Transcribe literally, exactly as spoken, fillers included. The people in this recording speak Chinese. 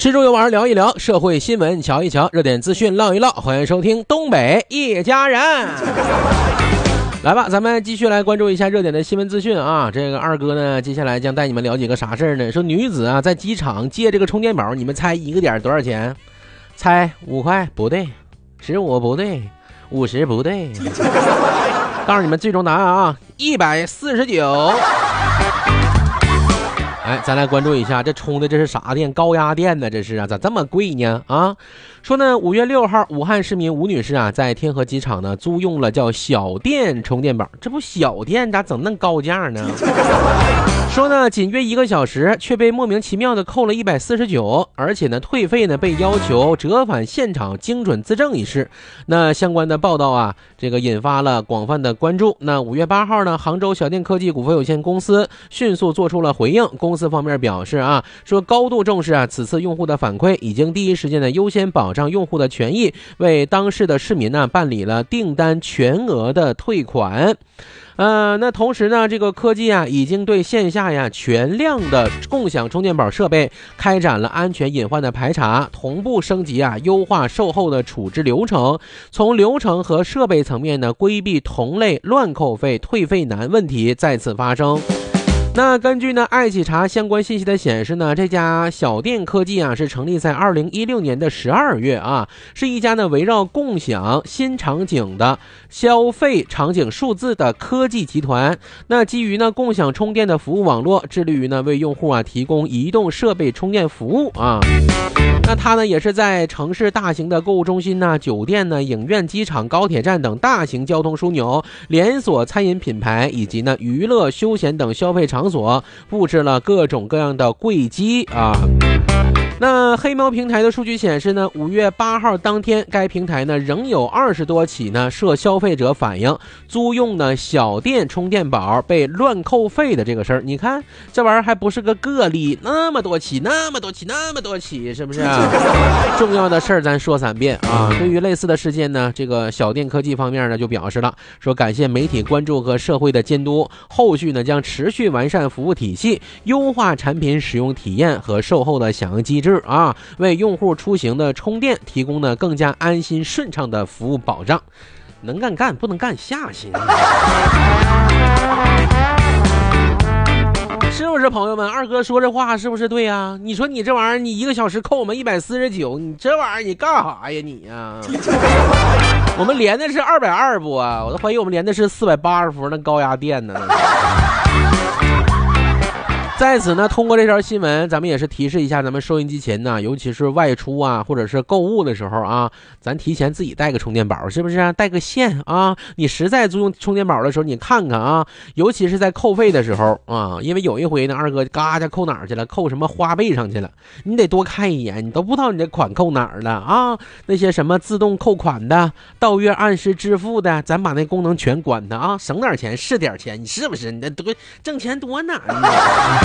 吃住游玩聊一聊，社会新闻瞧一瞧，热点资讯唠一唠。欢迎收听东北一家人。来吧，咱们继续来关注一下热点的新闻资讯啊。这个二哥呢，接下来将带你们了解个啥事儿呢？说女子啊在机场借这个充电宝，你们猜一个点多少钱？猜五块不对，十五不对，五十不对。告诉你们最终答案啊，一百四十九。哎，咱来关注一下，这充的这是啥电？高压电呢？这是啊，咋这么贵呢？啊，说呢，五月六号，武汉市民吴女士啊，在天河机场呢租用了叫小电充电宝，这不小电咋整那高价呢？说呢，仅约一个小时，却被莫名其妙的扣了一百四十九，而且呢，退费呢被要求折返现场精准自证一事。那相关的报道啊，这个引发了广泛的关注。那五月八号呢，杭州小电科技股份有限公司迅速做出了回应。公司方面表示啊，说高度重视啊此次用户的反馈，已经第一时间的优先保障用户的权益，为当事的市民呢办理了订单全额的退款。呃，那同时呢，这个科技啊，已经对线下呀全量的共享充电宝设备开展了安全隐患的排查，同步升级啊，优化售后的处置流程，从流程和设备层面呢，规避同类乱扣费、退费难问题再次发生。那根据呢爱企查相关信息的显示呢，这家小电科技啊是成立在二零一六年的十二月啊，是一家呢围绕共享新场景的消费场景数字的科技集团。那基于呢共享充电的服务网络，致力于呢为用户啊提供移动设备充电服务啊。那它呢也是在城市大型的购物中心呢、酒店呢、影院、机场、高铁站等大型交通枢纽、连锁餐饮品牌以及呢娱乐休闲等消费场所布置了各种各样的柜机啊。那黑猫平台的数据显示呢，五月八号当天，该平台呢仍有二十多起呢涉消费者反映租用呢小电充电宝被乱扣费的这个事儿。你看这玩意儿还不是个个例，那么多起，那么多起，那么多起，是不是啊？重要的事儿咱说三遍啊。对于类似的事件呢，这个小电科技方面呢就表示了，说感谢媒体关注和社会的监督，后续呢将持续完善服务体系，优化产品使用体验和售后的响应机制啊，为用户出行的充电提供呢更加安心顺畅的服务保障。能干干，不能干下心。是不是朋友们？二哥说这话是不是对啊？你说你这玩意儿，你一个小时扣我们一百四十九，你这玩意儿你干啥呀你呀？我们连的是二百二不啊？我都怀疑我们连的是四百八十伏那高压电呢。在此呢，通过这条新闻，咱们也是提示一下咱们收音机前呢，尤其是外出啊，或者是购物的时候啊，咱提前自己带个充电宝，是不是啊？带个线啊，你实在租用充电宝的时候，你看看啊，尤其是在扣费的时候啊，因为有一回呢，二哥嘎家扣哪儿去了，扣什么花呗上去了，你得多看一眼，你都不知道你这款扣哪儿了啊？那些什么自动扣款的、到月按时支付的，咱把那功能全关它啊，省点钱是点钱，你是不是？你多挣钱多难啊！